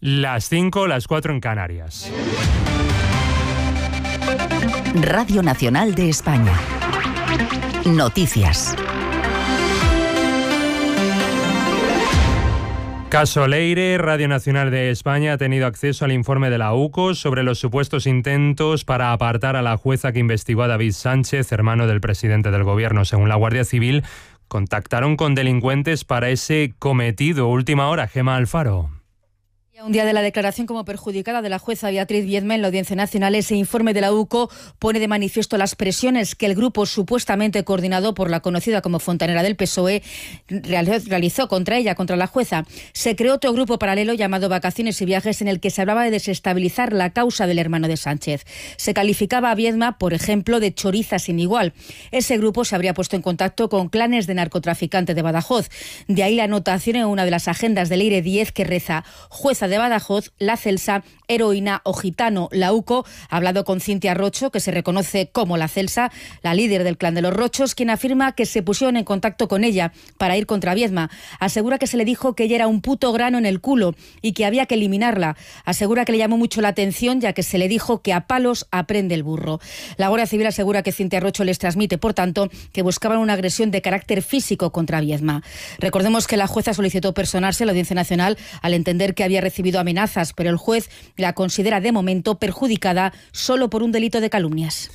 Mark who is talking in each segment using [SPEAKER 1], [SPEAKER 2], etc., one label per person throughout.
[SPEAKER 1] Las 5, las 4 en Canarias.
[SPEAKER 2] Radio Nacional de España. Noticias.
[SPEAKER 1] Caso Leire, Radio Nacional de España ha tenido acceso al informe de la UCO sobre los supuestos intentos para apartar a la jueza que investigó a David Sánchez, hermano del presidente del Gobierno. Según la Guardia Civil, contactaron con delincuentes para ese cometido. Última hora, Gemma Alfaro.
[SPEAKER 3] Un día de la declaración como perjudicada de la jueza Beatriz Viedma en la Audiencia Nacional, ese informe de la UCO pone de manifiesto las presiones que el grupo supuestamente coordinado por la conocida como Fontanera del PSOE realizó contra ella, contra la jueza. Se creó otro grupo paralelo llamado Vacaciones y Viajes en el que se hablaba de desestabilizar la causa del hermano de Sánchez. Se calificaba a Viedma, por ejemplo, de choriza sin igual. Ese grupo se habría puesto en contacto con clanes de narcotraficantes de Badajoz. De ahí la anotación en una de las agendas de Leire 10 que reza: jueza de Badajoz, la Celsa, heroína o gitano. La UCO ha hablado con Cintia Rocho, que se reconoce como la Celsa, la líder del clan de los Rochos, quien afirma que se pusieron en contacto con ella para ir contra Viedma. Asegura que se le dijo que ella era un puto grano en el culo y que había que eliminarla. Asegura que le llamó mucho la atención, ya que se le dijo que a palos aprende el burro. La Guardia Civil asegura que Cintia Rocho les transmite, por tanto, que buscaban una agresión de carácter físico contra Viedma. Recordemos que la jueza solicitó personarse a la Audiencia Nacional al entender que había recibido amenazas, pero el juez la considera de momento perjudicada solo por un delito de calumnias.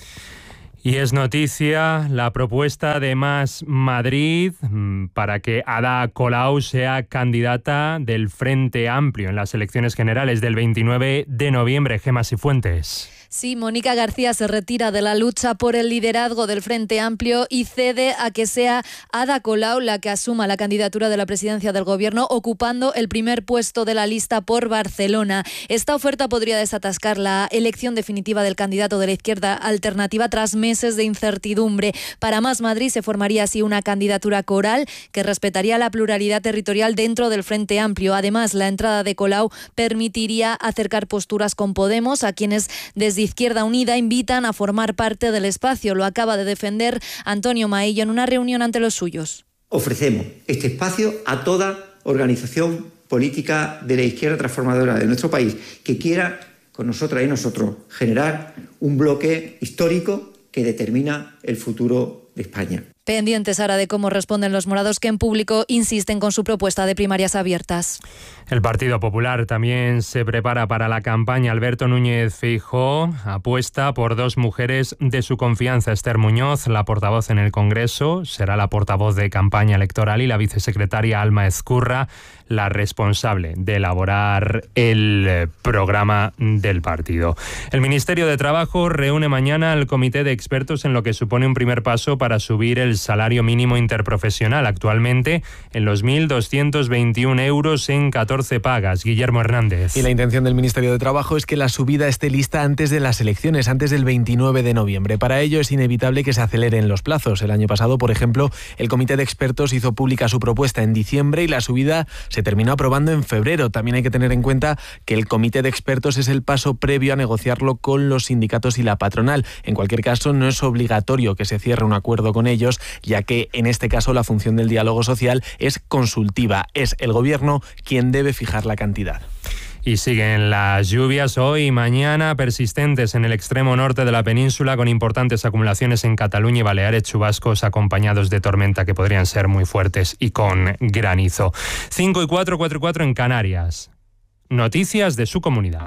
[SPEAKER 1] Y es noticia la propuesta de Más Madrid para que Ada Colau sea candidata del Frente Amplio en las elecciones generales del 29 de noviembre. Gemma Cifuentes.
[SPEAKER 4] Sí, Mónica García se retira de la lucha por el liderazgo del Frente Amplio y cede a que sea Ada Colau la que asuma la candidatura de la presidencia del Gobierno, ocupando el primer puesto de la lista por Barcelona. Esta oferta podría desatascar la elección definitiva del candidato de la izquierda alternativa tras meses de incertidumbre. Para Más Madrid se formaría así una candidatura coral que respetaría la pluralidad territorial dentro del Frente Amplio. Además, la entrada de Colau permitiría acercar posturas con Podemos, a quienes desde Izquierda Unida invitan a formar parte del espacio. Lo acaba de defender Antonio Maillo en una reunión ante los suyos.
[SPEAKER 5] Ofrecemos este espacio a toda organización política de la izquierda transformadora de nuestro país que quiera, con nosotras y nosotros, generar un bloque histórico que determina el futuro de España.
[SPEAKER 4] Pendientes ahora de cómo responden los morados, que en público insisten con su propuesta de primarias abiertas.
[SPEAKER 1] El Partido Popular también se prepara para la campaña. Alberto Núñez Feijóo apuesta por dos mujeres de su confianza. Esther Muñoz, la portavoz en el Congreso, será la portavoz de campaña electoral, y la vicesecretaria Alma Ezcurra, la responsable de elaborar el programa del partido. El Ministerio de Trabajo reúne mañana al comité de expertos en lo que supone un primer paso para subir el salario mínimo interprofesional, actualmente en los 1.221 euros en 14 pagas. Guillermo Hernández.
[SPEAKER 6] Y la intención del Ministerio de Trabajo es que la subida esté lista antes de las elecciones, antes del 29 de noviembre. Para ello es inevitable que se aceleren los plazos. El año pasado, por ejemplo, el comité de expertos hizo pública su propuesta en diciembre y la subida se terminó aprobando en febrero. También hay que tener en cuenta que el comité de expertos es el paso previo a negociarlo con los sindicatos y la patronal. En cualquier caso, no es obligatorio que se cierre un acuerdo con ellos, ya que en este caso la función del diálogo social es consultiva. Es el Gobierno quien debe fijar la cantidad.
[SPEAKER 1] Y siguen las lluvias hoy y mañana persistentes en el extremo norte de la península, con importantes acumulaciones en Cataluña y Baleares, chubascos acompañados de tormenta que podrían ser muy fuertes y con granizo. 5 y 4, 4 y 4 en Canarias. Noticias de su comunidad.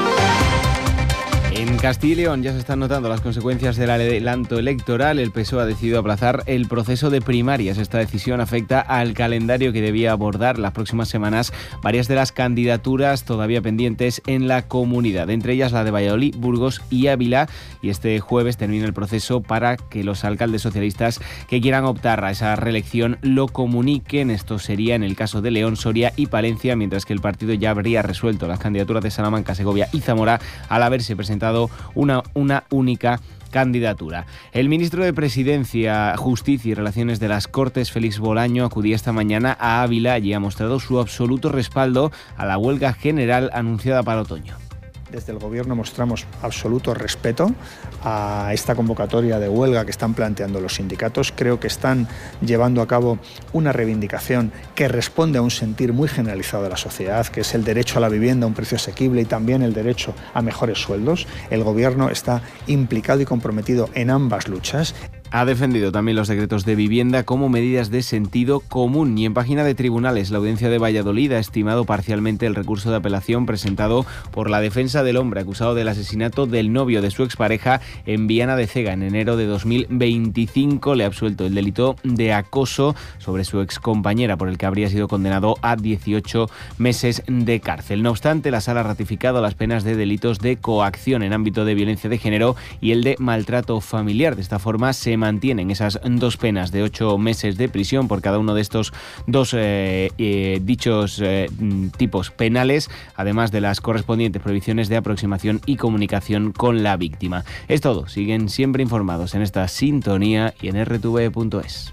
[SPEAKER 7] En Castilla y León ya se están notando las consecuencias del adelanto electoral. El PSOE ha decidido aplazar el proceso de primarias. Esta decisión afecta al calendario que debía abordar las próximas semanas varias de las candidaturas todavía pendientes en la comunidad, entre ellas la de Valladolid, Burgos y Ávila. Y este jueves termina el proceso para que los alcaldes socialistas que quieran optar a esa reelección lo comuniquen. Esto sería en el caso de León, Soria y Palencia, mientras que el partido ya habría resuelto las candidaturas de Salamanca, Segovia y Zamora al haberse presentado una única candidatura. El ministro de Presidencia, Justicia y Relaciones de las Cortes, Félix Bolaño, acudía esta mañana a Ávila y ha mostrado su absoluto respaldo a la huelga general anunciada para otoño.
[SPEAKER 8] Desde el Gobierno mostramos absoluto respeto a esta convocatoria de huelga que están planteando los sindicatos. Creo que están llevando a cabo una reivindicación que responde a un sentir muy generalizado de la sociedad, que es el derecho a la vivienda a un precio asequible y también el derecho a mejores sueldos. El Gobierno está implicado y comprometido en ambas luchas.
[SPEAKER 7] Ha defendido también los decretos de vivienda como medidas de sentido común. Y en página de tribunales, la Audiencia de Valladolid ha estimado parcialmente el recurso de apelación presentado por la defensa del hombre acusado del asesinato del novio de su expareja en Viana de Cega en enero de 2025. Le ha absuelto el delito de acoso sobre su excompañera, por el que habría sido condenado a 18 meses de cárcel. No obstante, la Sala ha ratificado las penas de delitos de coacción en ámbito de violencia de género y el de maltrato familiar. De esta forma, se mantienen esas dos penas de 8 meses de prisión por cada uno de estos dos dichos tipos penales, además de las correspondientes prohibiciones de aproximación y comunicación con la víctima. Es todo. Siguen siempre informados en esta sintonía y en rtv.es.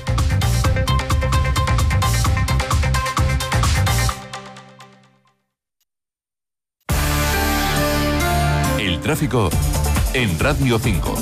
[SPEAKER 9] El tráfico en Radio 5.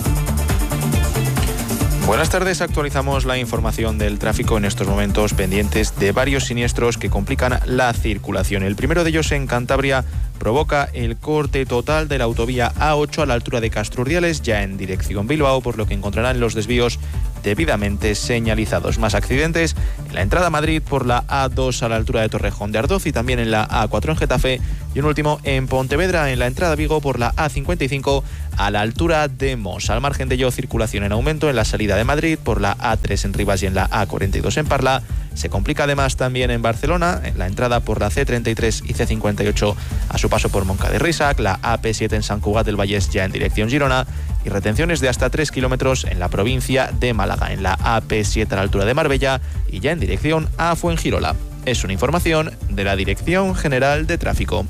[SPEAKER 10] Buenas tardes, actualizamos la información del tráfico en estos momentos pendientes de varios siniestros que complican la circulación. El primero de ellos en Cantabria provoca el corte total de la autovía A8 a la altura de Castrurdiales, ya en dirección Bilbao, por lo que encontrarán los desvíos debidamente señalizados. Más accidentes en la entrada a Madrid por la A2 a la altura de Torrejón de Ardoz y también en la A4 en Getafe, y un último en Pontevedra en la entrada a Vigo por la A55 a la altura de Mos. Al margen de ello, circulación en aumento en la salida de Madrid por la A3 en Rivas y en la A42 en Parla. Se complica además también en Barcelona, en la entrada por la C33 y C58 a su paso por Moncada de Reixac, la AP7 en Sant Cugat del Vallès ya en dirección Girona, y retenciones de hasta 3 kilómetros en la provincia de Málaga, en la AP7 a la altura de Marbella y ya en dirección a Fuengirola. Es una información de la Dirección General de Tráfico.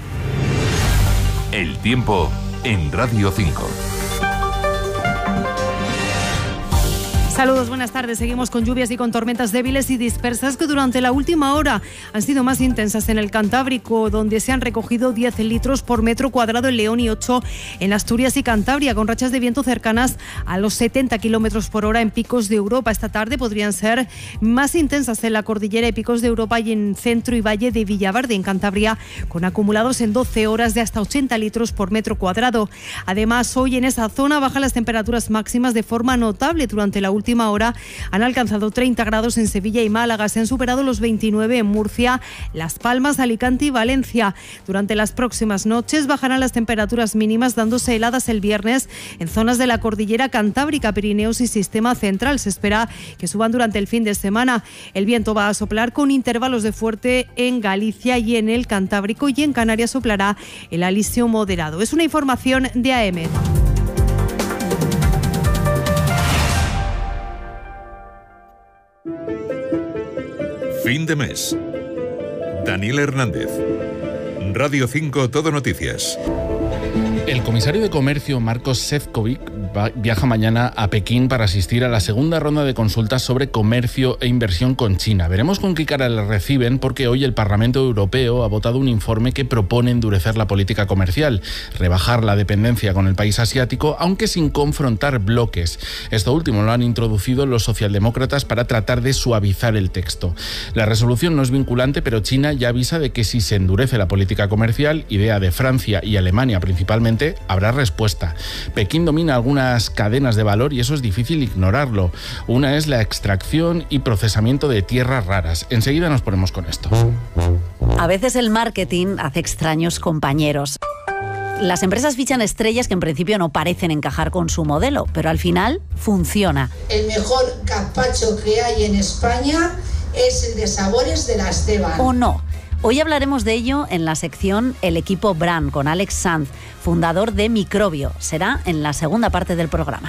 [SPEAKER 9] El tiempo en Radio 5.
[SPEAKER 11] Saludos, buenas tardes. Seguimos con lluvias y con tormentas débiles y dispersas que durante la última hora han sido más intensas en el Cantábrico, donde se han recogido 10 litros por metro cuadrado en León y 8 en Asturias y Cantabria, con rachas de viento cercanas a los 70 kilómetros por hora en picos de Europa. Esta tarde podrían ser más intensas en la cordillera y picos de Europa y en centro y valle de Villaverde, en Cantabria, con acumulados en 12 horas de hasta 80 litros por metro cuadrado. Además, hoy en esa zona bajan las temperaturas máximas de forma notable. Durante la última hora han alcanzado 30 grados en Sevilla y Málaga, se han superado los 29 en Murcia, Las Palmas, Alicante y Valencia. Durante las próximas noches bajarán las temperaturas mínimas, dándose heladas el viernes en zonas de la cordillera cantábrica, Pirineos y Sistema Central. Se espera que suban durante el fin de semana. El viento va a soplar con intervalos de fuerte en Galicia y en el Cantábrico, y en Canarias soplará el alisio moderado. Es una información de AM.
[SPEAKER 9] Fin de mes. Daniel Hernández. Radio 5 Todo Noticias.
[SPEAKER 12] El comisario de Comercio, Marcos Sefcovic, viaja mañana a Pekín para asistir a la segunda ronda de consultas sobre comercio e inversión con China. Veremos con qué cara le reciben, porque hoy el Parlamento Europeo ha votado un informe que propone endurecer la política comercial, rebajar la dependencia con el país asiático, aunque sin confrontar bloques. Esto último lo han introducido los socialdemócratas para tratar de suavizar el texto. La resolución no es vinculante, pero China ya avisa de que si se endurece la política comercial, idea de Francia y Alemania principalmente, habrá respuesta. Pekín domina algunas cadenas de valor y eso es difícil ignorarlo. Una es la extracción y procesamiento de tierras raras. Enseguida nos ponemos con esto.
[SPEAKER 13] A veces el marketing hace extraños compañeros. Las empresas fichan estrellas que en principio no parecen encajar con su modelo, pero al final funciona.
[SPEAKER 14] El mejor gazpacho que hay en España es el de Sabores de la Esteban.
[SPEAKER 13] ¿O no? Hoy hablaremos de ello en la sección El Equipo Brand con Alex Sanz, fundador de Microbio. Será en la segunda parte del programa.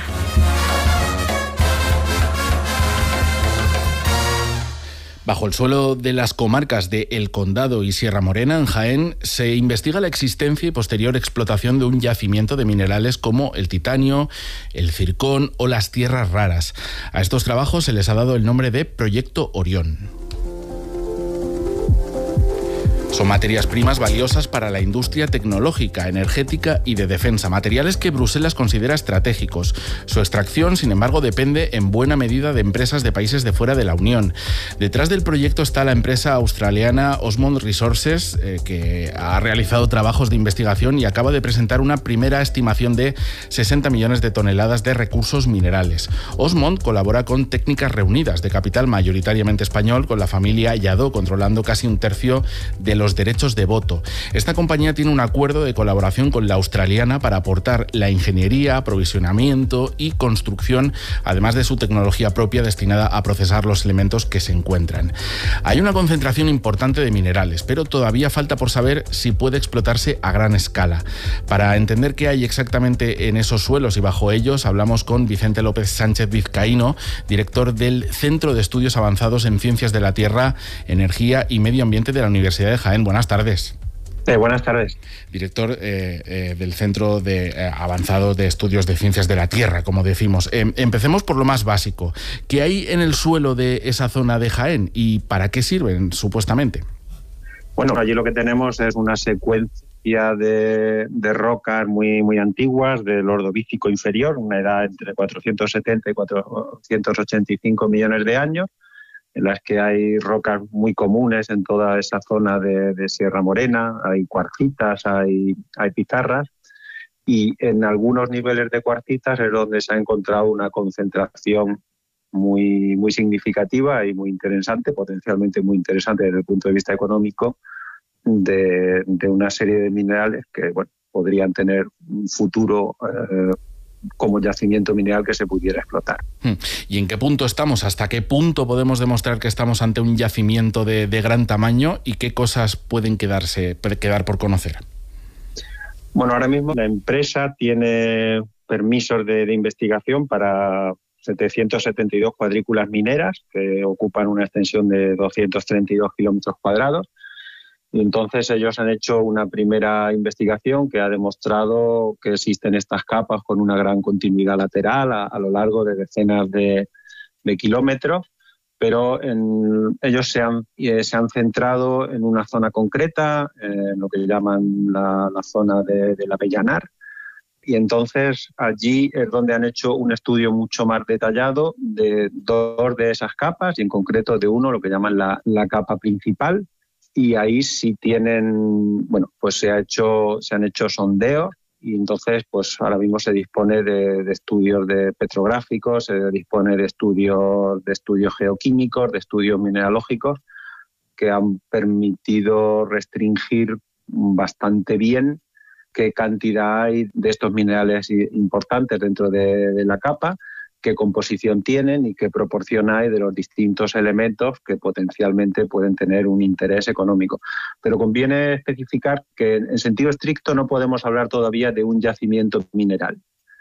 [SPEAKER 12] Bajo el suelo de las comarcas de El Condado y Sierra Morena, en Jaén, se investiga la existencia y posterior explotación de un yacimiento de minerales como el titanio, el zircón o las tierras raras. A estos trabajos se les ha dado el nombre de Proyecto Orión. Son materias primas valiosas para la industria tecnológica, energética y de defensa, materiales que Bruselas considera estratégicos. Su extracción, sin embargo, depende en buena medida de empresas de países de fuera de la Unión. Detrás del proyecto está la empresa australiana Osmond Resources, que ha realizado trabajos de investigación y acaba de presentar una primera estimación de 60 millones de toneladas de recursos minerales. Osmond colabora con Técnicas Reunidas, de capital mayoritariamente español, con la familia Lladó, controlando casi un tercio de los derechos de voto. Esta compañía tiene un acuerdo de colaboración con la australiana para aportar la ingeniería, aprovisionamiento y construcción, además de su tecnología propia destinada a procesar los elementos que se encuentran. Hay una concentración importante de minerales, pero todavía falta por saber si puede explotarse a gran escala. Para entender qué hay exactamente en esos suelos y bajo ellos, hablamos con Vicente López Sánchez Vizcaíno, director del Centro de Estudios Avanzados en Ciencias de la Tierra, Energía y Medio Ambiente de la Universidad de Jaén. Buenas tardes.
[SPEAKER 15] Buenas tardes.
[SPEAKER 12] Director del Centro Avanzado de Estudios de Ciencias de la Tierra, como decimos. Empecemos por lo más básico. ¿Qué hay en el suelo de esa zona de Jaén y para qué sirven, supuestamente?
[SPEAKER 15] Bueno, allí lo que tenemos es una secuencia de rocas muy antiguas del Ordovícico inferior, una edad entre 470 y 485 millones de años, en las que hay rocas muy comunes en toda esa zona de Sierra Morena, hay cuarcitas, hay pizarras, y en algunos niveles de cuarcitas es donde se ha encontrado una concentración muy significativa y muy interesante, potencialmente muy interesante desde el punto de vista económico, de una serie de minerales que podrían tener un futuro como yacimiento mineral que se pudiera explotar.
[SPEAKER 12] ¿Y en qué punto estamos? ¿Hasta qué punto podemos demostrar que estamos ante un yacimiento de gran tamaño y qué cosas pueden quedar por conocer?
[SPEAKER 15] Bueno, ahora mismo la empresa tiene permisos de investigación para 772 cuadrículas mineras que ocupan una extensión de 232 kilómetros cuadrados. Y entonces ellos han hecho una primera investigación que ha demostrado que existen estas capas con una gran continuidad lateral a lo largo de decenas de kilómetros, pero ellos se han centrado en una zona concreta, en lo que llaman la zona del Avellanar, y entonces allí es donde han hecho un estudio mucho más detallado de dos de esas capas, y en concreto de uno, lo que llaman la capa principal. Y ahí sí tienen, pues se han hecho sondeos y entonces pues ahora mismo se dispone de estudios petrográficos, se dispone de estudios geoquímicos, de estudios mineralógicos que han permitido restringir bastante bien qué cantidad hay de estos minerales importantes dentro de la capa, qué composición tienen y qué proporción hay de los distintos elementos que potencialmente pueden tener un interés económico. Pero conviene especificar que en sentido estricto no podemos hablar todavía de un yacimiento mineral,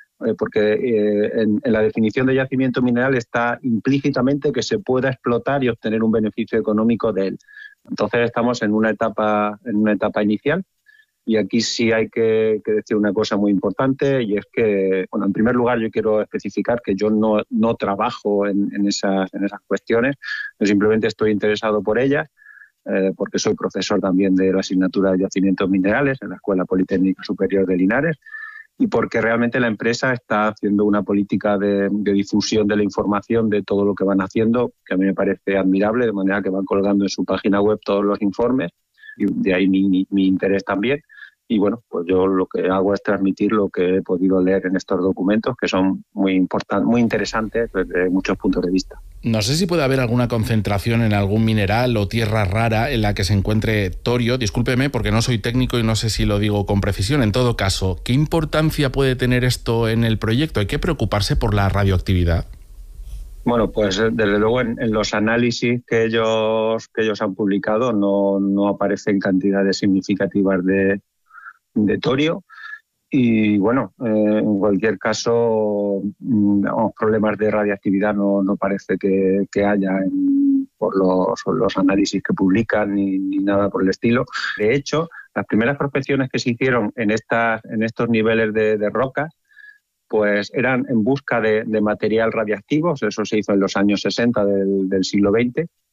[SPEAKER 15] porque en la definición de yacimiento mineral está implícitamente que se pueda explotar y obtener un beneficio económico de él. Entonces estamos en una etapa inicial. Y aquí sí hay que decir una cosa muy importante, y es que, en primer lugar yo quiero especificar que yo no trabajo en esas cuestiones, yo simplemente estoy interesado por ellas, porque soy profesor también de la asignatura de yacimientos minerales en la Escuela Politécnica Superior de Linares, y porque realmente la empresa está haciendo una política de difusión de la información de todo lo que van haciendo, que a mí me parece admirable, de manera que van colgando en su página web todos los informes, y de ahí mi interés también. Y pues yo lo que hago es transmitir lo que he podido leer en estos documentos, que son muy importantes, muy interesantes desde muchos puntos de vista.
[SPEAKER 12] No sé si puede haber alguna concentración en algún mineral o tierra rara en la que se encuentre torio. Discúlpeme porque no soy técnico y no sé si lo digo con precisión. En todo caso, ¿qué importancia puede tener esto en el proyecto? ¿Hay que preocuparse por la radioactividad?
[SPEAKER 15] Bueno, pues desde luego en los análisis que ellos han publicado no aparecen cantidades significativas de torio, y en cualquier caso problemas de radiactividad no parece que haya por los análisis que publican ni nada por el estilo. De hecho, las primeras prospecciones que se hicieron en estos niveles de rocas pues eran en busca de material radiactivo. Eso se hizo en los años 60 del siglo XX,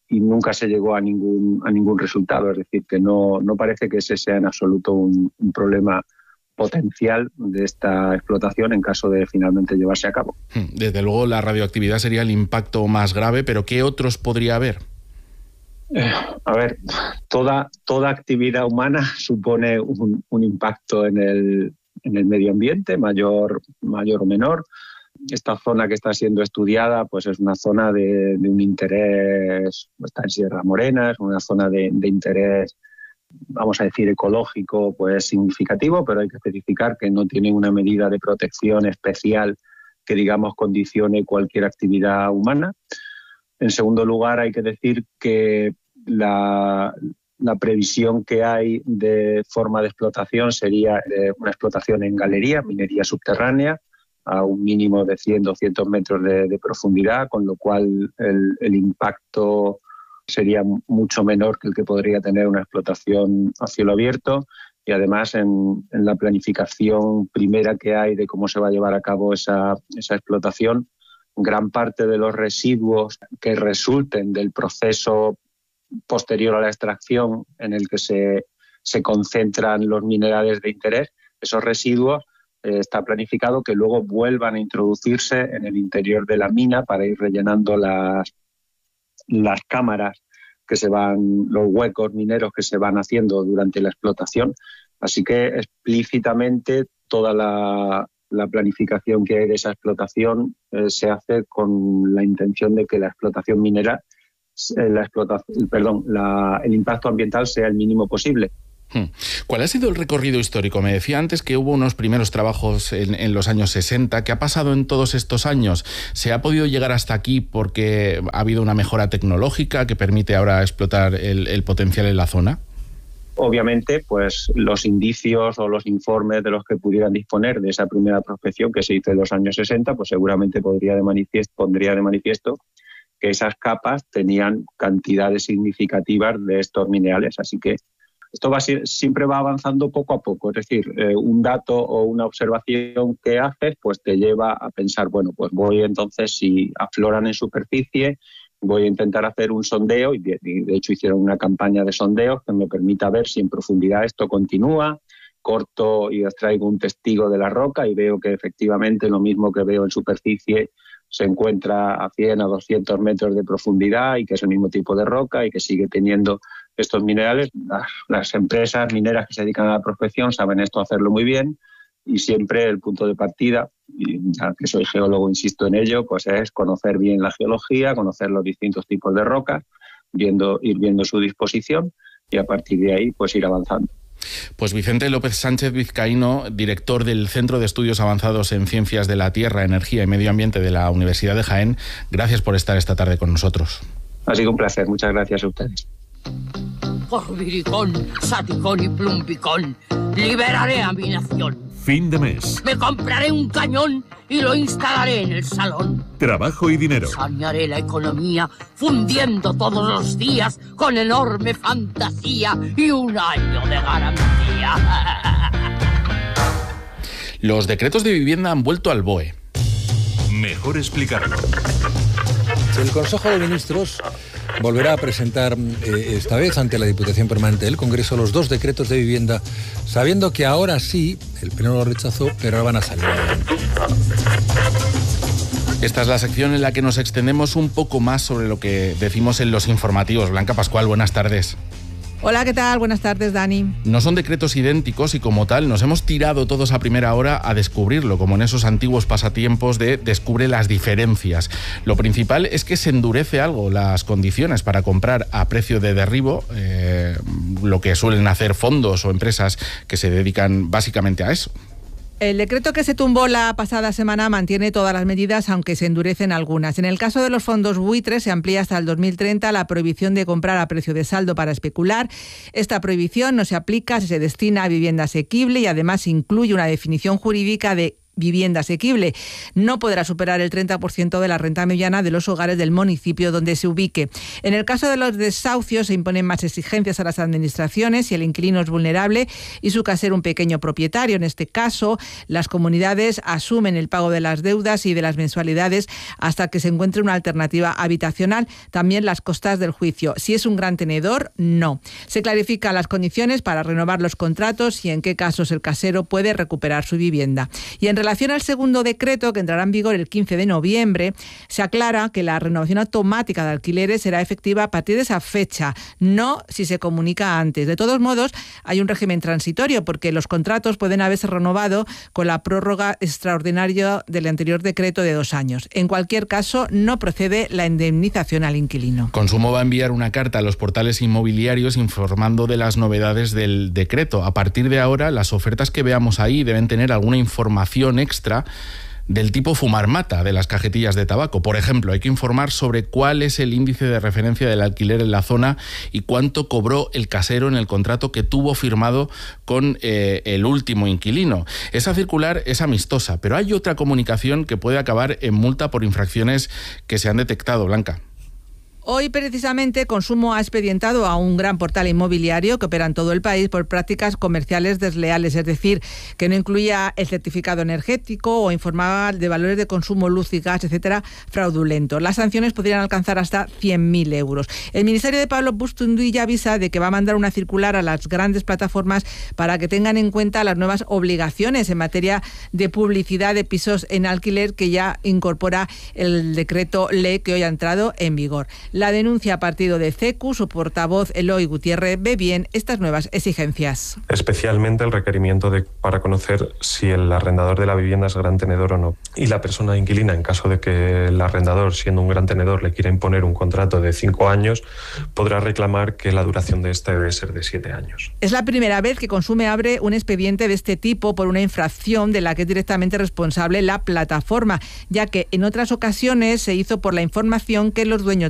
[SPEAKER 15] nunca se llegó a ningún resultado. Es decir, que no parece que ese sea en absoluto un problema potencial de esta explotación en caso de finalmente llevarse a cabo.
[SPEAKER 12] Desde luego la radioactividad sería el impacto más grave, pero ¿qué otros podría haber?
[SPEAKER 15] A ver, toda actividad humana supone un impacto en el medio ambiente, mayor o menor. Esta zona que está siendo estudiada pues es una zona de un interés, está en Sierra Morena, es una zona de interés, vamos a decir, ecológico pues significativo, pero hay que especificar que no tiene una medida de protección especial que, digamos, condicione cualquier actividad humana. En segundo lugar, hay que decir que la previsión que hay de forma de explotación sería una explotación en galería, minería subterránea, a un mínimo de 100-200 metros de profundidad, con lo cual el impacto sería mucho menor que el que podría tener una explotación a cielo abierto. Y además en la planificación primera que hay de cómo se va a llevar a cabo esa explotación, gran parte de los residuos que resulten del proceso posterior a la extracción en el que se concentran los minerales de interés, esos residuos está planificado que luego vuelvan a introducirse en el interior de la mina para ir rellenando las cámaras los huecos mineros que se van haciendo durante la explotación. Así que explícitamente toda la planificación que hay de esa explotación se hace con la intención de que la explotación minera, el impacto ambiental sea el mínimo posible.
[SPEAKER 12] ¿Cuál ha sido el recorrido histórico? Me decía antes que hubo unos primeros trabajos en los años 60. ¿Qué ha pasado en todos estos años? ¿Se ha podido llegar hasta aquí porque ha habido una mejora tecnológica que permite ahora explotar el potencial en la zona?
[SPEAKER 15] Obviamente, pues los indicios o los informes de los que pudieran disponer de esa primera prospección que se hizo en los años 60, pues seguramente pondría de manifiesto que esas capas tenían cantidades significativas de estos minerales. Así que esto siempre va avanzando poco a poco. Es decir, un dato o una observación que haces pues te lleva a pensar, bueno, pues voy entonces, si afloran en superficie, voy a intentar hacer un sondeo, y de hecho hicieron una campaña de sondeos que me permita ver si en profundidad esto continúa. Corto y extraigo un testigo de la roca y veo que efectivamente lo mismo que veo en superficie se encuentra a 100 a 200 metros de profundidad y que es el mismo tipo de roca y que sigue teniendo estos minerales. Las empresas mineras que se dedican a la prospección saben esto hacerlo muy bien, y siempre el punto de partida, y ya que soy geólogo insisto en ello, pues es conocer bien la geología, conocer los distintos tipos de rocas, ir viendo su disposición y a partir de ahí pues ir avanzando.
[SPEAKER 12] Pues Vicente López Sánchez Vizcaíno, director del Centro de Estudios Avanzados en Ciencias de la Tierra, Energía y Medio Ambiente de la Universidad de Jaén, gracias por estar esta tarde con nosotros.
[SPEAKER 15] Ha sido un placer, muchas gracias a ustedes.
[SPEAKER 16] Por Viricón, Saticón y Plumpicón, liberaré a mi nación.
[SPEAKER 9] Fin de mes.
[SPEAKER 16] Me compraré un cañón y lo instalaré en el salón.
[SPEAKER 9] Trabajo y dinero.
[SPEAKER 16] Sanearé la economía, fundiendo todos los días con enorme fantasía y un año de garantía.
[SPEAKER 12] Los decretos de vivienda han vuelto al BOE.
[SPEAKER 9] Mejor explicado.
[SPEAKER 17] El Consejo de Ministros volverá a presentar esta vez ante la Diputación Permanente del Congreso los 2 decretos de vivienda, sabiendo que ahora sí, el Pleno lo rechazó, pero ahora van a salir adelante.
[SPEAKER 12] Esta es la sección en la que nos extendemos un poco más sobre lo que decimos en los informativos. Blanca Pascual, buenas tardes.
[SPEAKER 18] Hola, ¿qué tal? Buenas tardes, Dani.
[SPEAKER 12] No son decretos idénticos y como tal nos hemos tirado todos a primera hora a descubrirlo, como en esos antiguos pasatiempos de descubre las diferencias. Lo principal es que se endurece algo las condiciones para comprar a precio de derribo, lo que suelen hacer fondos o empresas que se dedican básicamente a eso.
[SPEAKER 18] El decreto que se tumbó la pasada semana mantiene todas las medidas, aunque se endurecen algunas. En el caso de los fondos buitres, se amplía hasta el 2030 la prohibición de comprar a precio de saldo para especular. Esta prohibición no se aplica si se destina a vivienda asequible y además incluye una definición jurídica de vivienda asequible. No podrá superar el 30% de la renta mediana de los hogares del municipio donde se ubique. En el caso de los desahucios se imponen más exigencias a las administraciones si el inquilino es vulnerable y su casero un pequeño propietario. En este caso, las comunidades asumen el pago de las deudas y de las mensualidades hasta que se encuentre una alternativa habitacional. También las costas del juicio. Si es un gran tenedor, no. Se clarifican las condiciones para renovar los contratos y en qué casos el casero puede recuperar su vivienda. Y en relación al segundo decreto, que entrará en vigor el 15 de noviembre, se aclara que la renovación automática de alquileres será efectiva a partir de esa fecha, no si se comunica antes. De todos modos, hay un régimen transitorio porque los contratos pueden haberse renovado con la prórroga extraordinaria del anterior decreto de 2 años. En cualquier caso, no procede la indemnización al inquilino.
[SPEAKER 12] Consumo va a enviar una carta a los portales inmobiliarios informando de las novedades del decreto. A partir de ahora, las ofertas que veamos ahí deben tener alguna información extra del tipo fumar mata de las cajetillas de tabaco. Por ejemplo, hay que informar sobre cuál es el índice de referencia del alquiler en la zona y cuánto cobró el casero en el contrato que tuvo firmado con el último inquilino. Esa circular es amistosa, pero hay otra comunicación que puede acabar en multa por infracciones que se han detectado, Blanca.
[SPEAKER 18] Hoy, precisamente, Consumo ha expedientado a un gran portal inmobiliario que opera en todo el país por prácticas comerciales desleales, es decir, que no incluía el certificado energético o informaba de valores de consumo, luz y gas, etcétera, fraudulentos. Las sanciones podrían alcanzar hasta 100.000 euros. El ministerio de Pablo Bustunduy ya avisa de que va a mandar una circular a las grandes plataformas para que tengan en cuenta las nuevas obligaciones en materia de publicidad de pisos en alquiler que ya incorpora el decreto ley que hoy ha entrado en vigor. La denuncia a partido de CECU, su portavoz Eloy Gutiérrez ve bien estas nuevas exigencias.
[SPEAKER 19] Especialmente el requerimiento para conocer si el arrendador de la vivienda es gran tenedor o no. Y la persona inquilina, en caso de que el arrendador, siendo un gran tenedor, le quiera imponer un contrato de 5 años, podrá reclamar que la duración de este debe ser de 7 años.
[SPEAKER 18] Es la primera vez que Consume abre un expediente de este tipo por una infracción de la que es directamente responsable la plataforma, ya que en otras ocasiones se hizo por la información que los dueños